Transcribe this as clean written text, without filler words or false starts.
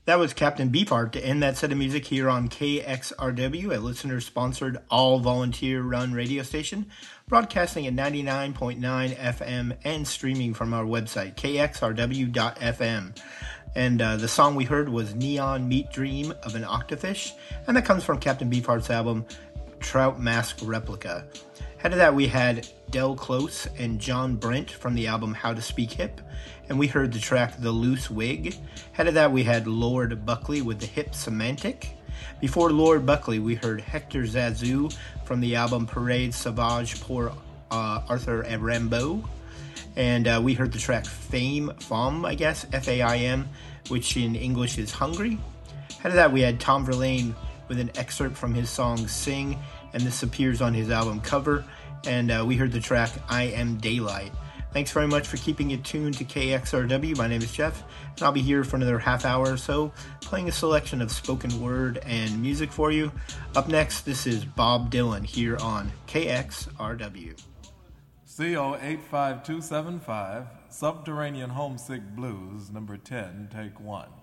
That was Captain Beefheart to end that set of music here on KXRW, a listener-sponsored, all-volunteer-run radio station, broadcasting at 99.9 FM and streaming from our website, kxrw.fm. And the song we heard was Neon Meat Dream of an Octofish, and that comes from Captain Beefheart's album, Trout Mask Replica. Ahead of that, we had Del Close and John Brent from the album How to Speak Hip, and we heard the track The Loose Wig. Ahead of that, we had Lord Buckley with the Hip Semantic. Before Lord Buckley, we heard Hector Zazou from the album Parade Sauvage pour Arthur Rimbaud. And we heard the track Fame, I guess, F-A-I-M, which in English is Hungry. Ahead of that, we had Tom Verlaine with an excerpt from his song Sing, and this appears on his album cover. And we heard the track I Am Daylight. Thanks very much for keeping it tuned to KXRW. My name is Jeff, and I'll be here for another half hour or so, playing a selection of spoken word and music for you. Up next, this is Bob Dylan here on KXRW. CO 85275, Subterranean Homesick Blues, number 10, take 1.